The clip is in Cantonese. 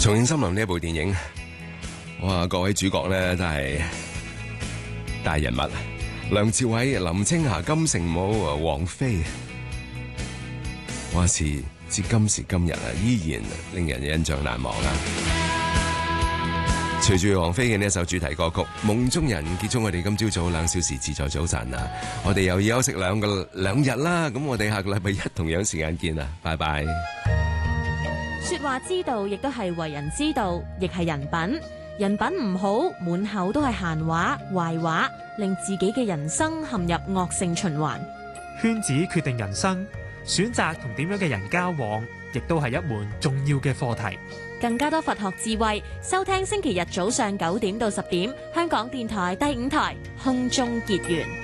重慶森林呢部電影，哇，各位主角咧都係大人物，梁朝偉、林青霞、金城武、王菲，哇，至今時今日啊，依然令人印象難忘啊！隨住王菲嘅呢一首主題歌曲《夢中人》結束，我哋今朝早2小時自在早晨啊！我哋又要休息兩日啦，咁我哋下個禮拜一同樣時間見啊！拜拜。 說話之道，亦都係為人之道，亦係人品。人品唔好，滿口都係閒話、壞話，令自己嘅人生陷入惡性循環。 圈子決定人生，選擇同點樣嘅人交往，亦都係一門重要嘅課題。 更加多佛學智慧，收聽星期日早上9點到10點，香港電台第5台空中結緣。